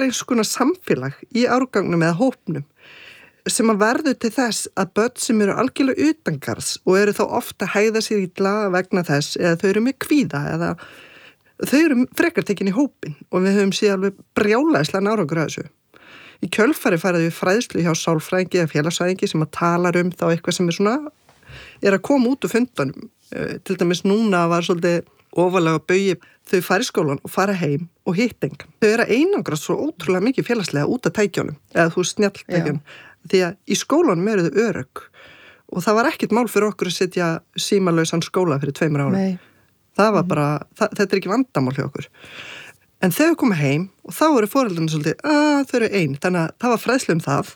myndar eins konar samfélag í árgangnum eða hópnum sem að verður til þess að börn sem eru algjörlega utangarðs og eru þá ofta að hægða sér illa vegna þess eða þau eru með kvíða eða þau eru frekar tekin í hópin og við höfum séð alveg brjálæðislegan árangur af þessu. Í kjölfari farið við fræðslu hjá sálfræðingi eða félagsfræðingi sem að talar þá eitthvað sem er að koma út úr fundunum. Til dæmis núna var svolítið ofalega baugi þau fara í skólan og fara heim og hitta engan. Þau eru að einangrast svo ótrúlega mikið félagslega út af tækjunum eða snjalltækjunum. Því að í skólanum eru þau örugg og það var ekkert mál fyrir okkur að setja símalausan skóla fyrir 2 árum. Nei. Það var bara, þetta er ekki vandamál hjá okkur. En þau koma heim og þá eru foreldrarnir svolítið, þau eru ein. Þannig að það var fræðslu það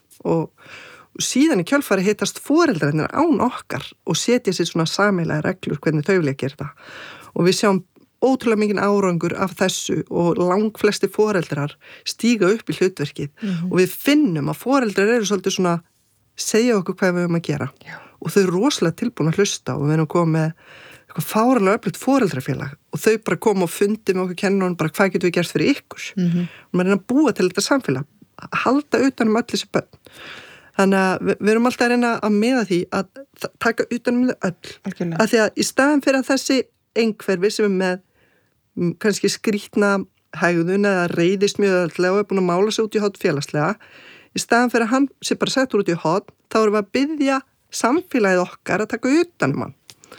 og síðan í kjölfari hittast foreldrarnir án okkar og setja sér svona sameiginlegar reglur hvernig þau vilja gera það. Og við sjáum ótrúlega mikinn árangur af þessu og langflesti foreldrar stíga upp í hlutverkið og við finnum að foreldrar eru svolítið svona segja okkur hvað við höfum að gera. Já. Og þau eru rosalega tilbúin að hlusta og við erum komið með eitthvað fáránlega öflugt foreldrafélag og þau bara koma og fundi með okkur kennunum bara hvað getum við gert fyrir ykkur. Og maður er að búa til þetta samfélag, að halda utanum öll þessi börn. Þannig að við erum alltaf að reyna að miða því að taka utanum þau öll. Algjörlega. Að því að í staðan fyrir að þessi einhverfi sem er með kannski skrýtna hegðun eða reiðist mjög ölllega og er búin að mála sig út í hot félagslega, í staðan fyrir að hann sé bara settur út í hot, þá erum við að biðja samfélagið okkar að taka utanum hann.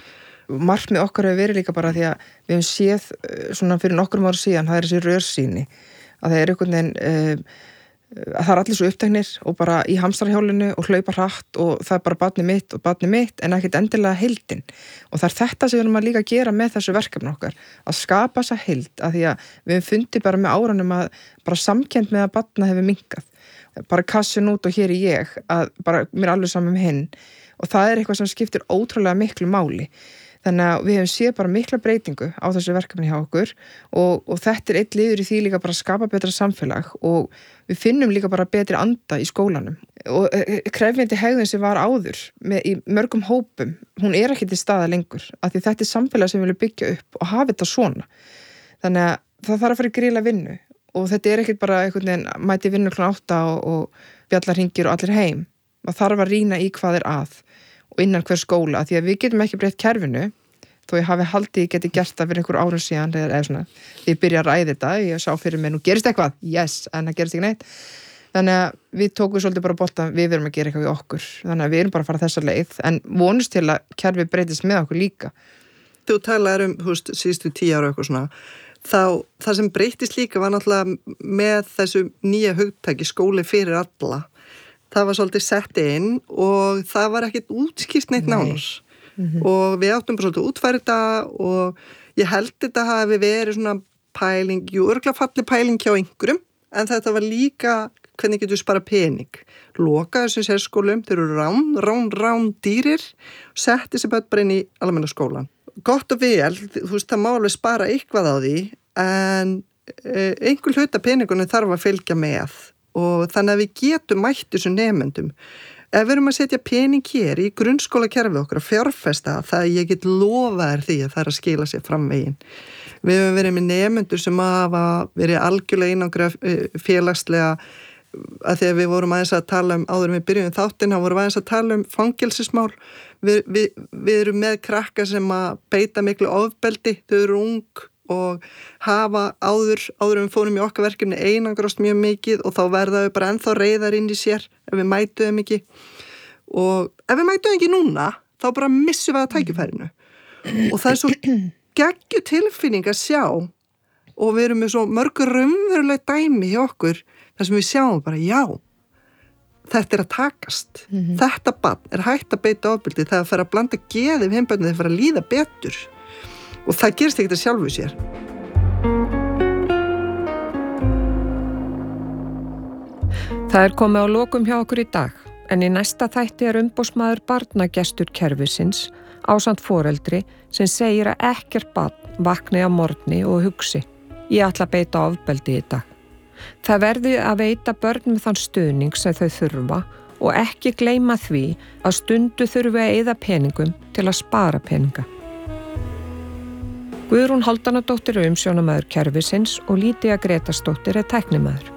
Markmið okkar hefur verið líka bara því að við höfum séð svona fyrir nokkrum ára síðan, það er þessi rörsýni, að það er einhvern veginn að það er allir svo uppteknir og bara í hamstarhjólinu og hlaupa hratt og það er bara barnið mitt en ekkert endilega heildin og það er þetta sem við erum að líka gera með þessu verkefni okkar að skapa þessa heild að því að við höfum fundið bara með árunum að bara samkennd með að barna hefur minnkað bara kassin út og hér er ég að bara mér er alveg saman með hinn og það er eitthvað sem skiptir ótrúlega miklu máli. Þannig að við hefum séð bara mikla breytingu á þessu verkefni hjá okkur og þetta er eitt liður í því líka bara að skapa betra samfélag og við finnum líka bara betri anda í skólanum. Og krefjandi hegðun sem var áður í mörgum hópum, hún er ekki til staðar lengur af því þetta er samfélag sem við viljum byggja upp og hafa þetta svona. Þannig að það þarf að fara í gríla vinnu og þetta er ekkert bara einhvern veginn mæti vinnu klukkan 8 og bjallar hringir og allir heim. Það þarf að rýna í hvað er að. Og innan hver skóla, því að við getum ekki breytt kerfinu, þó ég hafi haldið ég geti gert það fyrir einhver árum síðan, eða svona, ég byrja að ræða þetta, ég sá fyrir mig, nú gerist eitthvað, yes, en það gerist ekki neitt. Þannig að við tókum svolítið bara bolta, við verum að gera eitthvað við okkur, þannig að við erum bara að fara þessa leið, en vonust til að kerfi breytist með okkur líka. Þú talaðir síðustu 10 ára eitthvað svona, þá það sem breytist líka var náttúrulega með þessu nýja hugtaki skóli fyrir alla. Það var svolítið sett inn og það var ekkert útskýrt neitt nánar. Og við áttum bara svolítið útfæri þetta og ég held þetta hafi verið svona pæling, örugglega falli pæling hjá einhverjum, en þetta var líka hvernig getur við spara pening. Loka þessum sérskólum, þeir eru rán dýrir og setti sér bara inn í almenna skólan. Gott og vel, það má alveg spara eitthvað á því, en einhver hluta peningunum þarf að fylgja með. Og þannig að við getum mætt þessum nemendum. Ef við erum að setja pening hér í grunnskólakerfið okkur að fjárfesta það ég get lofa þér því að það er að skila sér framvegin. Við höfum verið með nemendur sem hafa verið algjörlega einangra félagslega að því að við vorum aðeins að tala áður en við byrjum þáttinn, þá vorum aðeins að tala fangelsismál. Við erum með krakka sem að beita miklu ofbeldi, þau eru ung og hafa áður við fórum í okkar verkefni einangrast mjög mikið og þá verða við bara ennþá reiðar inn í sér ef við mætum þeim ekki og ef við mætum ekki núna þá bara missum við að tækifærinu og það er svo geggju tilfinning að sjá og við erum með svo mörgur raunveruleg dæmi hjá okkur þar sem við sjáum bara já þetta er að takast þetta barn er hægt að beita ofbeldi það er að fara að blanda geði við hinbörnum þeir fara að líða betur og það gerist ekkert að sjálfu sér. Það er komið á lokum hjá okkur í dag, en í næsta þætti er umboðsmaður barnagestur kerfisins ásamt foreldri sem segir að ekkert barn vakni á morgni og hugsi. Ég ætla að beita ofbeldi í dag. Það verði að veita börnum þann stuðning sem þau þurfa og ekki gleyma því að stundu þurfi að eyða peningum til að spara peninga. Guðrún Hálfdanadóttir er umsjónarmaður kerfisins og Lýdía Grétarsdóttir er tæknimaður.